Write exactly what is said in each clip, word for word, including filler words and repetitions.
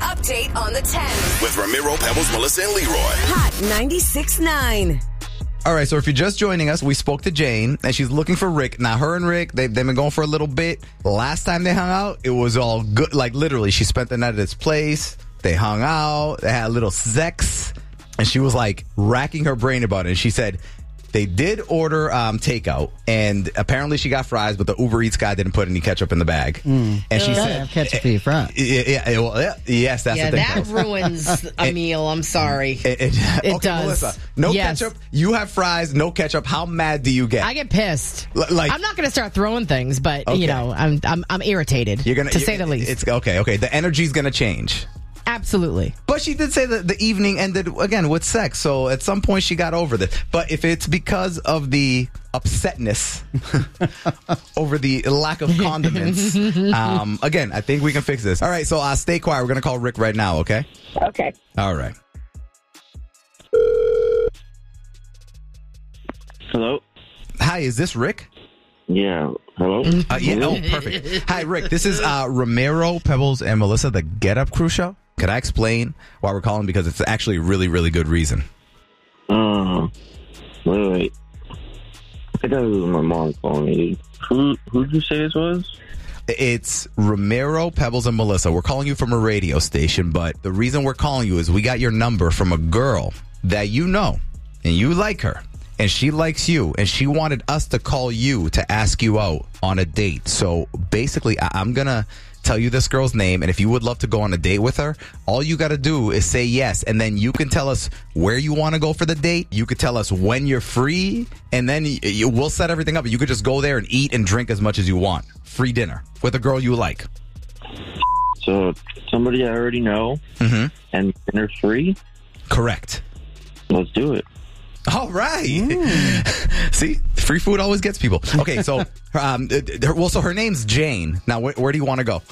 update on the ten. With Ramiro, Pebbles, Melissa, and Leroy. Hot ninety-six point nine. All right, so if you're just joining us, we spoke to Jane, and she's looking for Rick. Now, her and Rick, they've, they've been going for a little bit. Last time they hung out, it was all good. Like, literally, she spent the night at his place. They hung out. They had a little sex. And she was, like, racking her brain about it. And she said they did order um, takeout, and apparently she got fries, but the Uber Eats guy didn't put any ketchup in the bag. Mm. And she You gotta said... have ketchup for your fries. Yeah, yeah, well, yeah, yes, that's yeah, the thing. that ruins a meal. I'm sorry. It, it, It okay, does. Melissa, no Yes. ketchup. You have fries, no ketchup. How mad do you get? I get pissed. L- like I'm not going to start throwing things, but Okay. you know, I'm I'm I'm irritated. you're gonna to you- say the least. It's okay. Okay, the energy's gonna change. Absolutely. But she did say that the evening ended again with sex, so at some point she got over this. But if it's because of the upsetness over the lack of condiments, um, again, I think we can fix this. All right, so uh, stay quiet. We're gonna call Rick right now. Okay. Okay. All right. Hello? Hi, is this Rick? Yeah. Hello? Uh, yeah. Oh, perfect. Hi, Rick. This is uh, Ramiro, Pebbles, and Melissa, the Get Up Crew show. Can I explain why we're calling? Because it's actually a really, really good reason. Uh, wait, wait. I thought it was my mom calling me. Who who did you say this was? It's Ramiro, Pebbles, and Melissa. We're calling you from a radio station, but the reason we're calling you is we got your number from a girl that you know, and you like her, and she likes you, and she wanted us to call you to ask you out on a date. So basically, I- I'm going to tell you this girl's name, and if you would love to go on a date with her, all you got to do is say yes, and then you can tell us where you want to go for the date. You could tell us when you're free, and then y- you, we'll set everything up. You could just go there and eat and drink as much as you want. Free dinner with a girl you like. So, somebody I already know, Mm-hmm. and dinner's free? Correct. Let's do it. All right. See, free food always gets people. Okay, so, um, her, well, so her name's Jane. Now, wh- where do you want to go?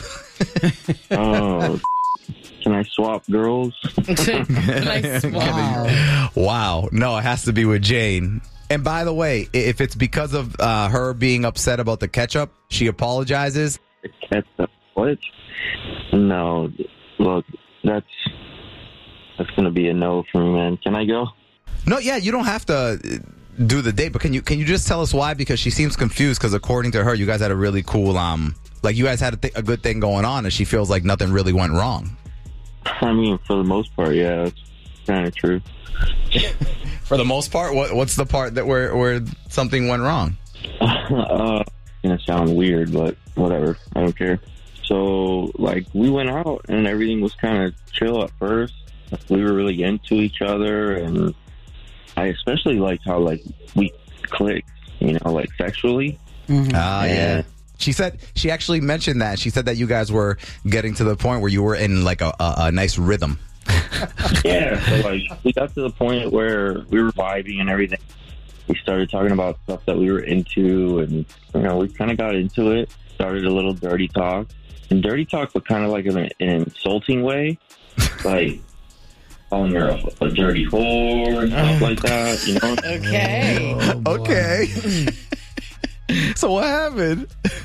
Oh, can I swap girls? Nice. Wow. Wow. No, it has to be with Jane. And by the way, i- if it's because of uh, her being upset about the ketchup, she apologizes. Ketchup. What? No. Look, that's that's gonna be a no for me, man. Can I go? No, yeah, you don't have to uh, do the date, but can you can you just tell us why? Because she seems confused because according to her, you guys had a really cool, um, like you guys had a, th- a good thing going on, and she feels like nothing really went wrong. I mean, for the most part, yeah, it's kind of true. For the most part, what what's the part that where where something went wrong? uh, it's gonna sound weird, but whatever. I don't care. So, like, we went out and everything was kind of chill at first. We were really into each other, and I especially liked how, like, we clicked, you know, like, sexually. Ah, yeah. And- She said she actually mentioned that. She said that you guys were getting to the point where you were in like a, a, a nice rhythm. Yeah, so, like, we got to the point where we were vibing and everything. We started talking about stuff that we were into, and, you know, we kind of got into it. Started a little dirty talk. And dirty talk, but kind of like in an, an insulting way. Like, calling her a, a dirty whore and stuff like that, you know? Okay. Okay. So what happened?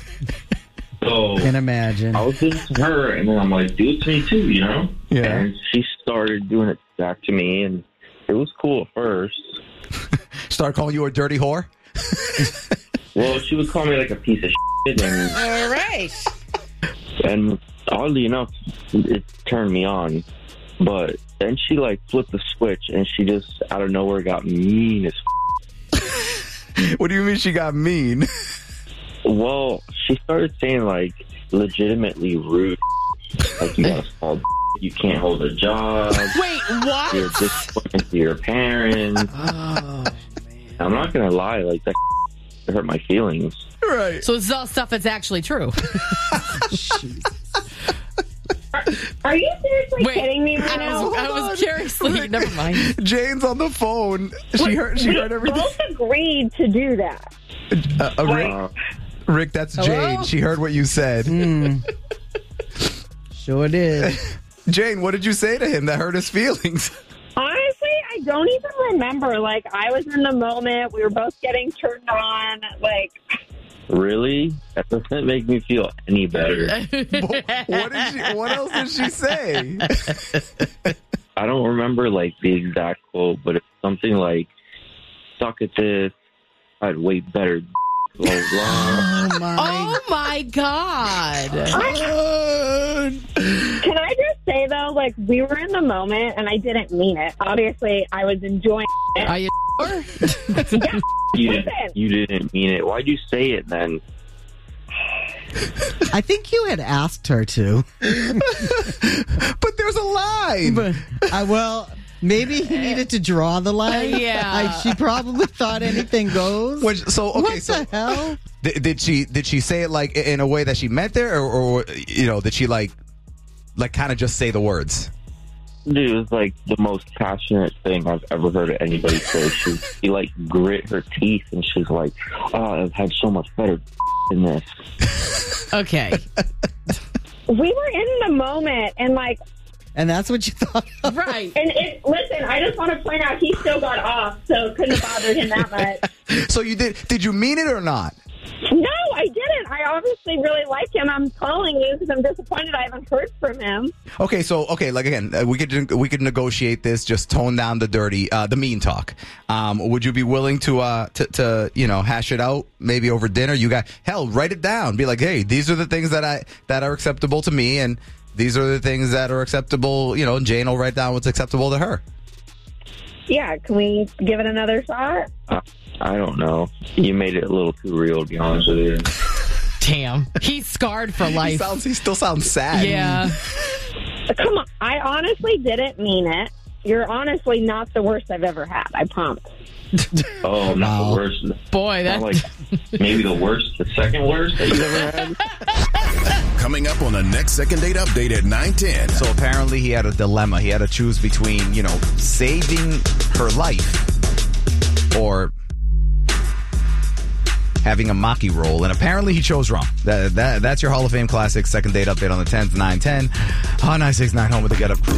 So Can imagine. I was into her, and then I'm like, do it to me too, you know? Yeah. And she started doing it back to me, and it was cool at first. Start calling you a dirty whore? Well, she would call me like a piece of shit, and, All right. and oddly enough, it turned me on. But then she like flipped the switch, and she just out of nowhere got mean as What do you mean she got mean? Well, she started saying, like, legitimately rude. Like, you got a small you can't hold a job. Wait, what? You're disappointed to your parents. Oh, I'm not going to lie. Like, that hurt my feelings. Right. so this is all stuff that's actually true. Are you seriously Wait, kidding me right I now? was, I was curiously. Never mind. Jane's on the phone. She heard. She we heard everything. both agreed to do that. Uh, uh, Rick, Uh, Rick, that's Hello? Jane. She heard what you said. Sure did. Jane, what did you say to him that hurt his feelings? Honestly, I don't even remember. Like, I was in the moment. We were both getting turned on. Like, Really? That doesn't make me feel any better. What did she? What else did she say? I don't remember like the exact quote, but it's something like, "Suck at this. I'd way better." Blah, blah. Oh my! Oh my God! Can I just say though, like we were in the moment and I didn't mean it. Obviously, I was enjoying it. Are you sure? Yeah. You Listen. didn't, you didn't mean it. Why'd you say it then? I think you had asked her to. But there's a line. But, uh, well, maybe he needed to draw the line. Uh, yeah. I, she probably thought anything goes. Which, so okay, what so the hell? Did, did she did she say it like in a way that she meant there, or, or you know, did she like like kind of just say the words? Dude, it was like the most passionate thing I've ever heard anybody say. She, she like grit her teeth and she's like, "Oh, I've had so much better than this." Okay. We were in the moment and like, And that's what you thought of? Right. and it, listen, I just want to point out he still got off, so it couldn't have bothered him that much. So you did? Did you mean it or not? No, I didn't. I obviously really like him. I'm calling you because I'm disappointed I haven't heard from him. Okay, so okay, like again, uh, we could we could negotiate this. Just tone down the dirty, uh, the mean talk. Um, would you be willing to uh to, to you know hash it out maybe over dinner? You got hell, write it down. Be like, hey, these are the things that I that are acceptable to me, and these are the things that are acceptable. You know, and Jane will write down what's acceptable to her. Yeah, can we give it another shot? Uh, I don't know. You made it a little too real, to be honest with you. Damn. He's scarred for He life. sounds. He still sounds sad. Yeah. Come on. I honestly didn't mean it. You're honestly not the worst I've ever had. I promise. Oh, not Wow. the worst. Boy, Not that. like maybe the worst, the second worst that you've ever had. Coming up on the next second date update at nine ten. So apparently he had a dilemma. He had to choose between, you know, saving her life or having a Maki roll. And apparently he chose wrong. That, that That's your Hall of Fame classic second date update on the tenth, nine ten. On nine six nine home with the Get Up Crew.